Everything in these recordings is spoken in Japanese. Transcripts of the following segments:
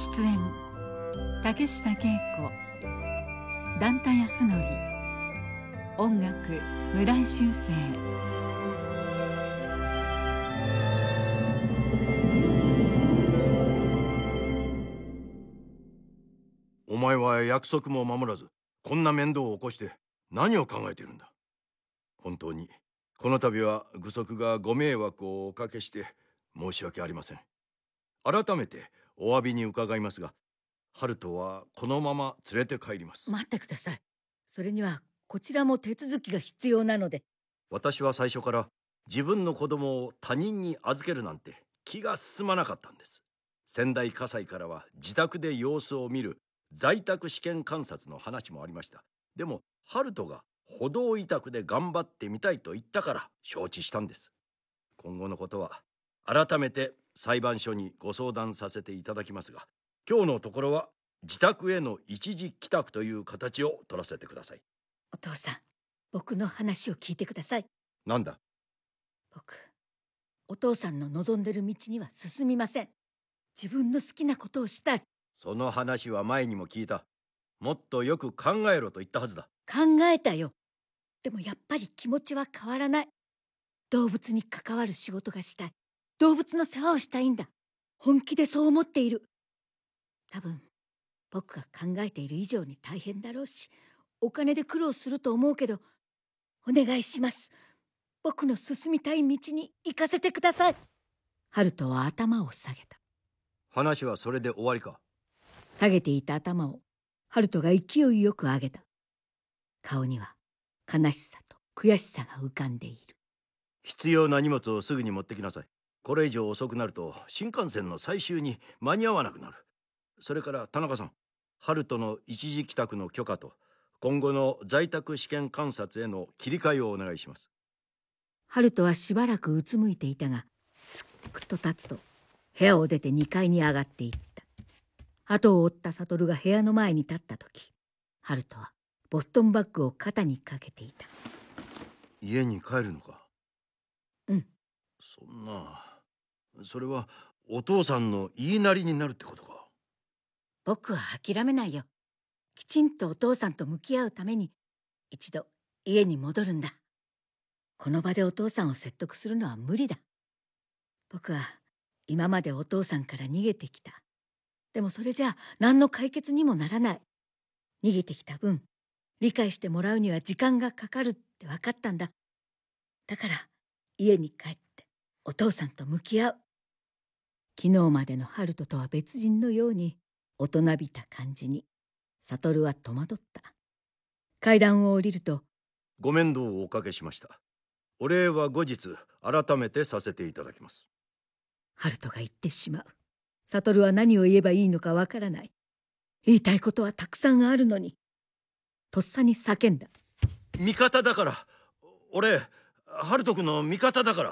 出演竹下恵子、段田康則、音楽村井修正。 お前は約束も守らず、こんな面倒を起こして何を考えているんだ。本当にこの度は愚息がご迷惑をおかけして申し訳ありません。改めてお詫びに伺いますが、春人はこのまま連れて帰ります。 待ってください。それにはこちらも手続きが必要なので。 私は最初から自分の子供を他人に預けるなんて気が進まなかったんです。仙台家裁からは自宅で様子を見る在宅試験観察の話もありました。でも春人が歩道委託で頑張ってみたいと言ったから承知したんです。今後のことは改めて裁判所にご相談させていただきますが、今日のところは自宅への一時帰宅という形を取らせてください。 お父さん、僕の話を聞いてください。 なんだ。 僕、お父さんの望んでる道には進みません。自分の好きなことをしたい。 その話は前にも聞いた。もっとよく考えろと言ったはずだ。 考えたよ。でもやっぱり気持ちは変わらない。動物に関わる仕事がしたい。動物の世話をしたいんだ。本気でそう思っている。多分僕が考えている以上に大変だろうし、お金で苦労すると思うけど、お願いします。僕の進みたい道に行かせてください。春人は頭を下げた。 話はそれで終わりか。 下げていた頭を春人が勢いよく上げた。顔には悲しさと悔しさが浮かんでいる。 必要な荷物をすぐに持ってきなさい。これ以上遅くなると新幹線の最終に間に合わなくなる。それから田中さん、春人の一時帰宅の許可と今後の在宅試験観察への切り替えをお願いします。 春人はしばらくうつむいていたが、すっくと立つと部屋を出て2階に上がっていった。後を追った悟が部屋の前に立った時、春人はボストンバッグを肩にかけていた。 家に帰るのか。 うん。 そんな、それはお父さんの言いなりになるってことか。 僕は諦めないよ。きちんとお父さんと向き合うために一度家に戻るんだ。この場でお父さんを説得するのは無理だ。僕は今までお父さんから逃げてきた。でもそれじゃ何の解決にもならない。逃げてきた分、理解してもらうには時間がかかるって分かったんだ。だから家に帰ってお父さんと向き合う。昨日までの春人とは別人のように大人びた感じに悟は戸惑った。階段を降りると、 ご面倒をおかけしました。お礼は後日改めてさせていただきます。 春人が言ってしまう。悟は何を言えばいいのかわからない。言いたいことはたくさんあるのに。とっさに叫んだ。 味方だから。俺、春人君の味方だから。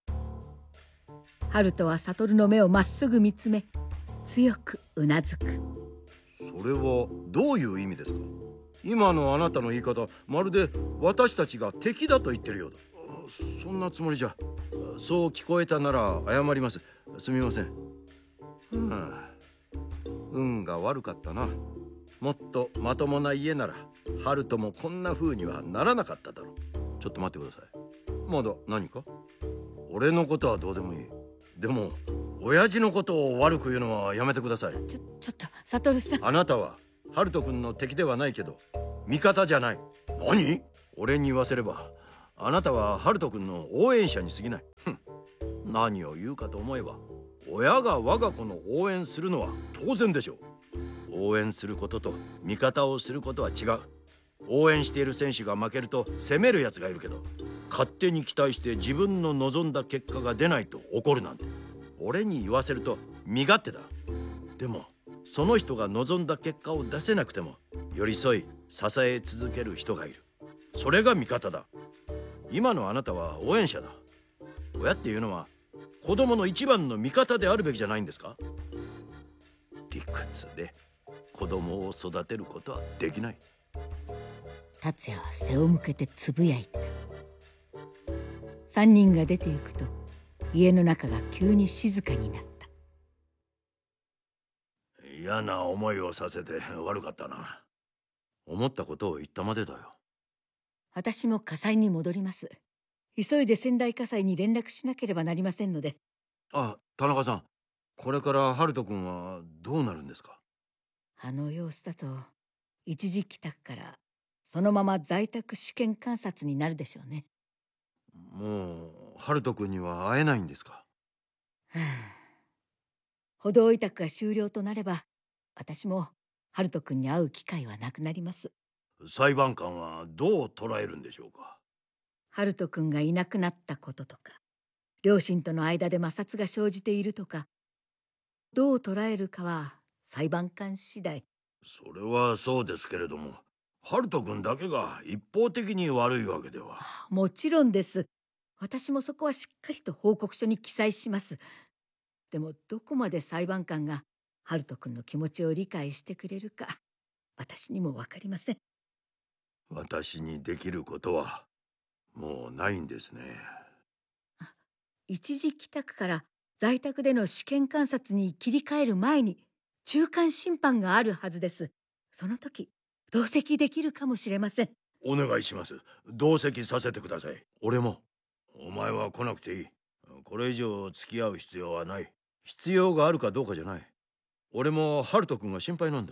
春人は悟の目をまっすぐ見つめ、強くうなずく。 それはどういう意味ですか。今のあなたの言い方、まるで私たちが敵だと言ってるようだ。そんなつもりじゃ。そう聞こえたなら謝ります。すみません。運が悪かったな。もっとまともな家なら春人もこんな風にはならなかっただろう。ちょっと待ってください。まだ何か。俺のことはどうでもいい。でも親父のことを悪く言うのはやめてください。 ちょっと悟さん。 あなたは春人君の敵ではないけど味方じゃない。何？俺に言わせればあなたは春人君の応援者に過ぎない。何を言うかと思えば、親が我が子の応援するのは当然でしょう。応援することと味方をすることは違う。応援している選手が負けると責めるやつがいるけど、勝手に期待して自分の望んだ結果が出ないと怒るなんて、俺に言わせると身勝手だ。でもその人が望んだ結果を出せなくても寄り添い支え続ける人がいる。それが味方だ。今のあなたは応援者だ。親っていうのは子供の一番の味方であるべきじゃないんですか。理屈で子供を育てることはできない。 達也は背を向けてつぶやいた。3人が出て行くと家の中が急に静かになった。 嫌な思いをさせて悪かったな。思ったことを言ったまでだよ。 私も火災に戻ります。急いで仙台火災に連絡しなければなりませんので。 あ、田中さん、これから春人君はどうなるんですか？ あの様子だと一時帰宅からそのまま在宅試験観察になるでしょうね。 もう春人君には会えないんですか？ はあ、補導委託が終了となれば私も春人君に会う機会はなくなります。 裁判官はどう捉えるんでしょうか？ 春人君がいなくなったこととか、両親との間で摩擦が生じているとか、どう捉えるかは裁判官次第。 それはそうですけれども、春人君だけが一方的に悪いわけでは。 もちろんです。私もそこはしっかりと報告書に記載します。でもどこまで裁判官が春人君の気持ちを理解してくれるか、私にも分かりません。 私にできることはもうないんですね。 一時帰宅から在宅での試験観察に切り替える前に中間審判があるはずです。その時同席できるかもしれません。 お願いします。同席させてください。俺も。お前は来なくていい。これ以上付き合う必要はない。必要があるかどうかじゃない。俺も春人君が心配なんだ。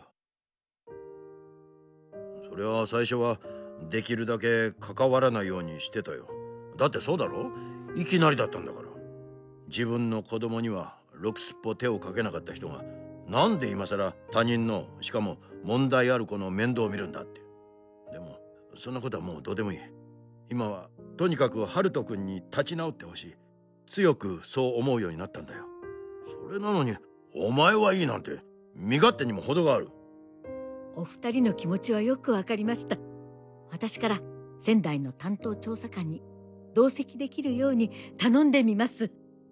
それは最初はできるだけ関わらないようにしてたよ。だってそうだろ？いきなりだったんだから。自分の子供にはろくすっぽ手をかけなかった人が、なんで今さら他人の、しかも問題ある子の面倒を見るんだって。でもそんなことはもうどうでもいい。今はとにかく春人君に立ち直ってほしい。強くそう思うようになったんだよ。それなのにお前はいいなんて、身勝手にも程がある。 お二人の気持ちはよくわかりました。私から仙台の担当調査官に同席できるように頼んでみます。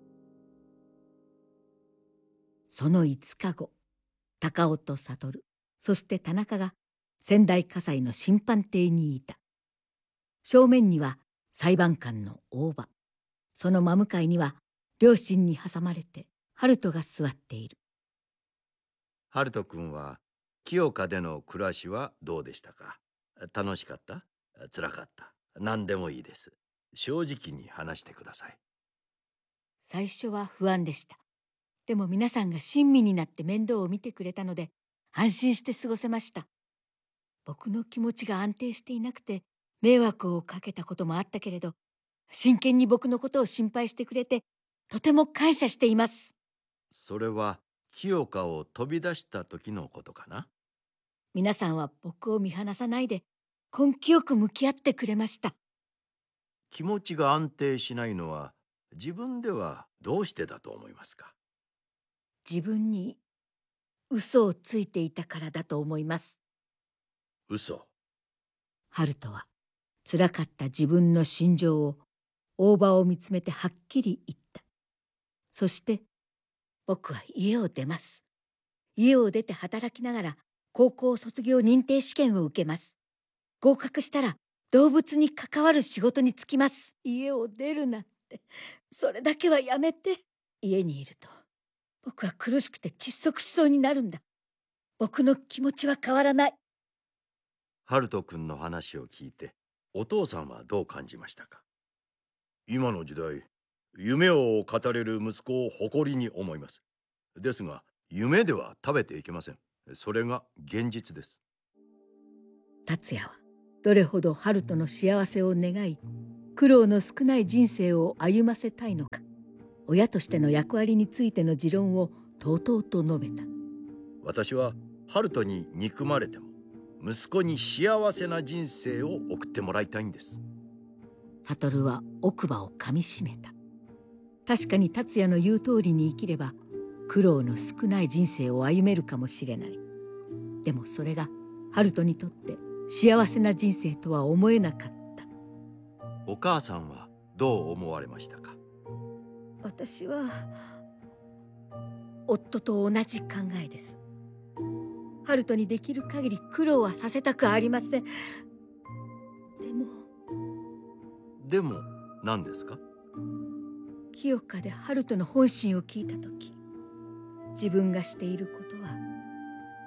その5日後、高尾と悟、そして田中が仙台家裁の審判廷にいた。正面には裁判官の大場、その真向かいには両親に挟まれて春人が座っている。 春人君は清岡での暮らしはどうでしたか？楽しかった？辛かった？何でもいいです。正直に話してください。 最初は不安でした。でも皆さんが親身になって面倒を見てくれたので安心して過ごせました。僕の気持ちが安定していなくて迷惑をかけたこともあったけれど、真剣に僕のことを心配してくれてとても感謝しています。 それは清岡を飛び出した時のことかな？ 皆さんは僕を見放さないで根気よく向き合ってくれました。 気持ちが安定しないのは自分ではどうしてだと思いますか？ 自分に嘘をついていたからだと思います。 嘘？ 春人は辛かった自分の心情を大場を見つめてはっきり言った。そして僕は家を出ます。家を出て働きながら高校卒業認定試験を受けます。合格したら動物に関わる仕事に就きます。家を出るなんて、それだけはやめて。家にいると僕は苦しくて窒息しそうになるんだ。僕の気持ちは変わらない。 春人君の話を聞いてお父さんはどう感じましたか？今の時代、夢を語れる息子を誇りに思います。ですが夢では食べていけません。それが現実です。 達也はどれほど春人の幸せを願い、苦労の少ない人生を歩ませたいのか、親としての役割についての持論をとうとうと述べた。 私は春人に憎まれても息子に幸せな人生を送ってもらいたいんです。 悟は奥歯をかみしめた。確かに達也の言う通りに生きれば苦労の少ない人生を歩めるかもしれない。でもそれが春人にとって幸せな人生とは思えなかった。 お母さんはどう思われましたか？ 私は夫と同じ考えです。春人にできる限り苦労はさせたくありません。 でも何ですか？ 清岡で春人の本心を聞いたとき、自分がしていることは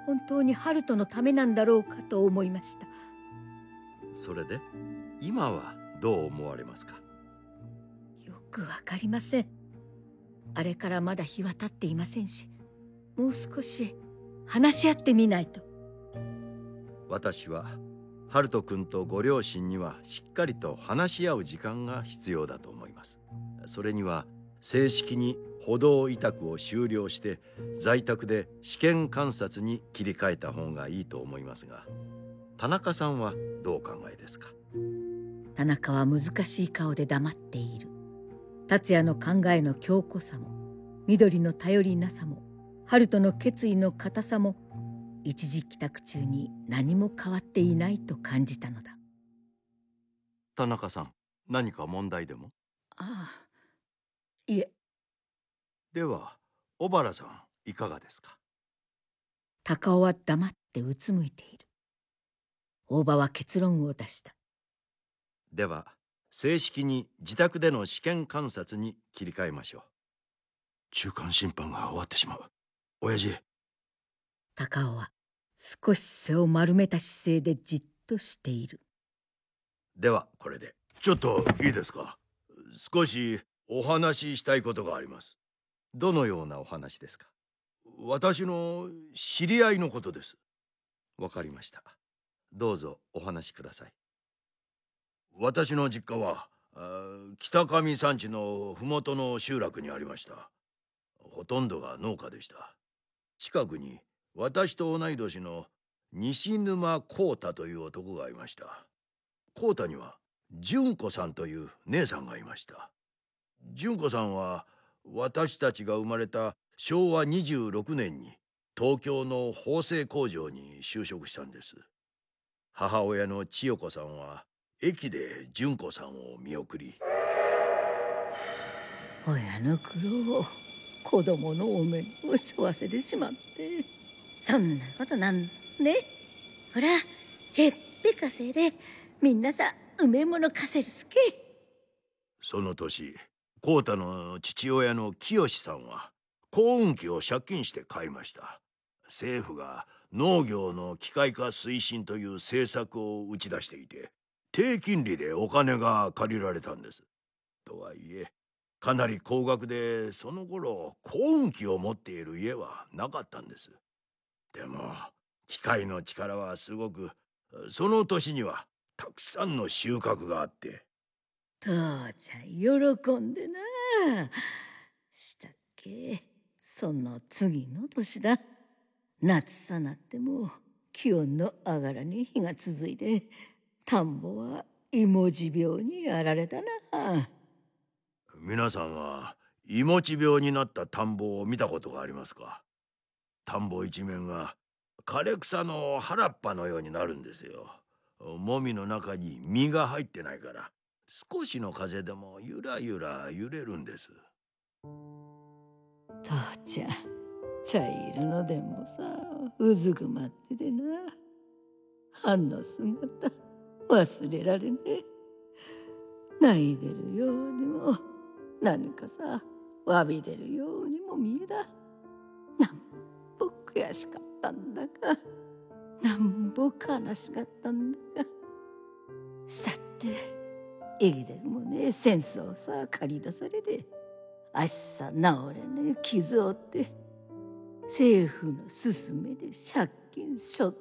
本当にハルトのためなんだろうかと思いました。 それで今はどう思われますか？ よくわかりません。あれからまだ日は経っていませんし、もう少し話し合ってみないと。 私はハルト君とご両親にはしっかりと話し合う時間が必要だと思います。それには正式に補導委託を終了して在宅で試験観察に切り替えた方がいいと思いますが、田中さんはどうお考えですか？ 田中は難しい顔で黙っている。達也の考えの強固さも、緑の頼りなさも、春人の決意の固さも、一時帰宅中に何も変わっていないと感じたのだ。 田中さん、何か問題でも？ ああ、いえ。 では小原さん、いかがですか？ 高尾は黙ってうつむいている。大場は結論を出した。 では正式に自宅での試験観察に切り替えましょう。中間審判が終わってしまう。親父。 高尾は少し背を丸めた姿勢でじっとしている。 ではこれで。ちょっといいですか？少しお話ししたいことがあります。どのようなお話ですか？私の知り合いのことです。わかりました。どうぞお話しください。私の実家は北上山地の麓の集落にありました。ほとんどが農家でした。近くに私と同い年の西沼浩太という男がいました。浩太には純子さんという姉さんがいました。純子さんは私たちが生まれた昭和26年に東京の縫製工場に就職したんです。母親の千代子さんは駅で純子さんを見送り、 親の苦労を子供のお目にを背負わせてしまって。そんなことなんね。ほら、へっぺ稼いでみんなさうめえもの貸せるすけ。 その年浩太の父親の清さんは耕運機を借金して買いました。政府が農業の機械化推進という政策を打ち出していて、低金利でお金が借りられたんです。とはいえかなり高額で、その頃耕運機を持っている家はなかったんです。でも機械の力はすごく、その年にはたくさんの収穫があって、 父ちゃん喜んでな。したっけ、その次の年だ。夏さなっても気温の上がらに日が続いて、田んぼは芋地病にやられたな。 皆さんは芋地病になった田んぼを見たことがありますか？田んぼ一面が枯れ草の原っぱのようになるんですよ。もみの中に実が入ってないから、少しの風でもゆらゆら揺れるんです。 父ちゃん、茶色のでもさうずくまっててな。あの姿忘れられねえ。泣いてるようにも何かさ詫びてるようにも見えだ。なんぼ悔しかったんだか、なんぼ悲しかったんだか。したって生きてるもね戦争さ借り出されて、足さ治れねえ傷を負って、政府の勧めで借金しょって。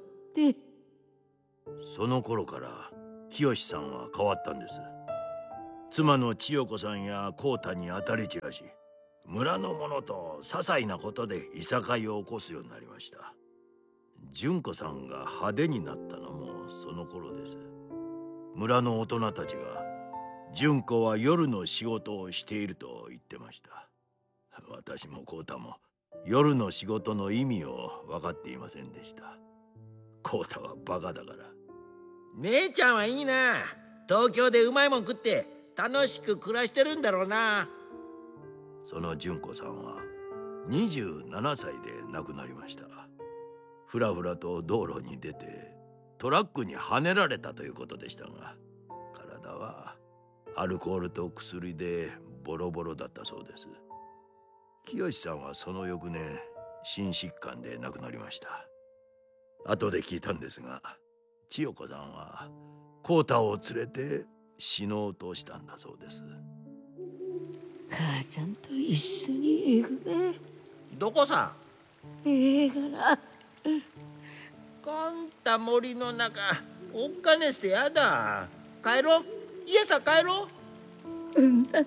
その頃から清さんは変わったんです。妻の千代子さんや浩太に当たり散らし、村の者と些細なことでいさかいを起こすようになりました。純子さんが派手になったのもその頃です。村の大人たちが純子は夜の仕事をしていると言ってました。私も浩太も夜の仕事の意味を分かっていませんでした。浩太はバカだから。 姉ちゃんはいいな。東京でうまいもん食って楽しく暮らしてるんだろうな。 その純子さんは27歳で亡くなりました。ふらふらと道路に出てトラックにはねられたということでしたが、体はアルコールと薬でボロボロだったそうです。清さんはその翌年心疾患で亡くなりました。 後で聞いたんですが、千代子さんは浩太を連れて死のうとしたんだそうです。 母ちゃんと一緒に行くべ。 どこさ？ ええから。 こんた森の中おっかねしてやだ。帰ろう。家さ帰ろう。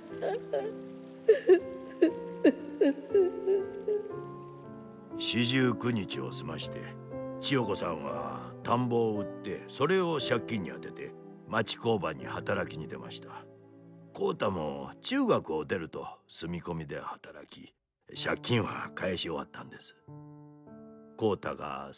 49日を済まして、千代子さんは田んぼを売ってそれを借金に充てて町工場に働きに出ました。浩太も中学を出ると住み込みで働き、借金は返し終わったんです。浩太が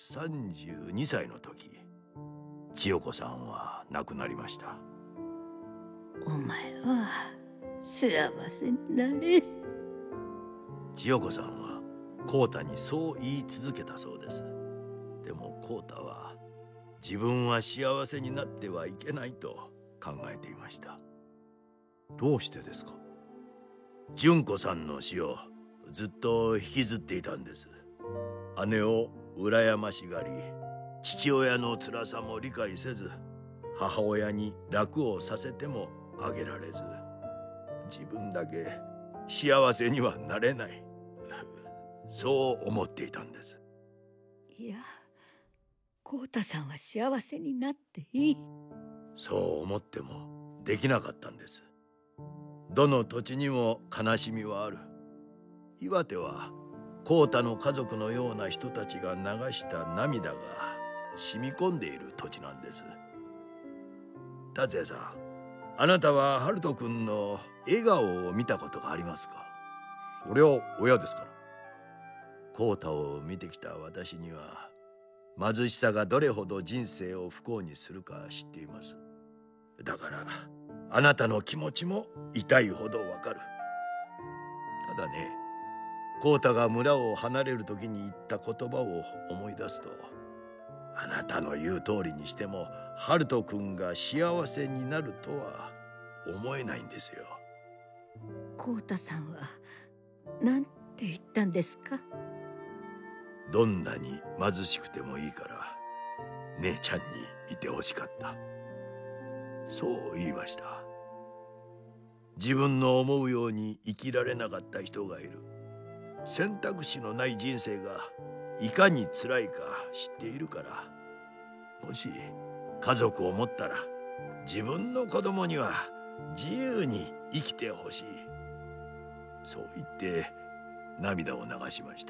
32歳の時、千代子さんは亡くなりました。 お前は幸せになれ。 千代子さんは浩太にそう言い続けたそうです。でも浩太は自分は幸せになってはいけないと考えていました。どうしてですか？純子さんの死をずっと引きずっていたんです。姉を羨ましがり、父親の辛さも理解せず、母親に楽をさせてもあげられず、自分だけ幸せにはなれない、そう思っていたんです。 いや、浩太さんは幸せになっていい。 そう思ってもできなかったんです。どの土地にも悲しみはある。岩手は浩太の家族のような人たちが流した涙が染み込んでいる土地なんです。達也さん、あなたは春人君の笑顔を見たことがありますか？それは親ですから。浩太を見てきた私には、貧しさがどれほど人生を不幸にするか知っています。だからあなたの気持ちも痛いほどわかる。ただね、浩太が村を離れる時に言った言葉を思い出すと、あなたの言う通りにしても春人君が幸せになるとは思えないんですよ。 浩太さんはなんて言ったんですか？ どんなに貧しくてもいいから姉ちゃんにいてほしかった、そう言いました。自分の思うように生きられなかった人がいる。選択肢のない人生がいかに辛いか知っているから、もし家族を持ったら自分の子供には自由に生きてほしい、そう言って涙を流しました。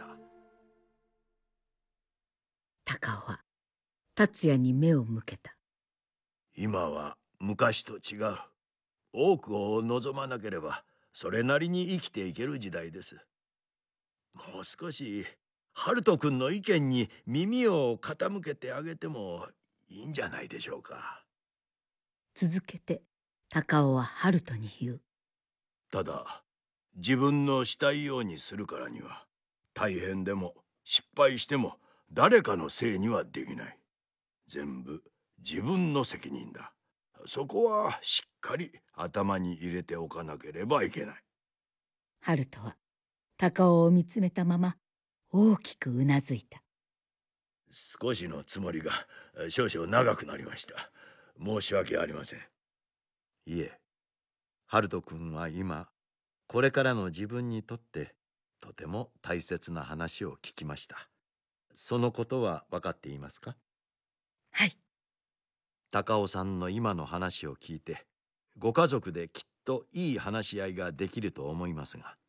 高尾は達也に目を向けた。 今は昔と違う。多くを望まなければそれなりに生きていける時代です。もう少し春人君の意見に耳を傾けてあげてもいいんじゃないでしょうか。 続けて高尾は春人に言う。 ただ自分のしたいようにするからには、大変でも失敗しても誰かのせいにはできない。全部自分の責任だ。そこはしっかり頭に入れておかなければいけない。 春人は高尾を見つめたまま大きくうなずいた。 少しのつもりが少々長くなりました。申し訳ありません。いえ、春人君は今これからの自分にとってとても大切な話を聞きました。そのことは分かっていますか？ はい。 高尾さんの今の話を聞いて、ご家族できっといい話し合いができると思いますが、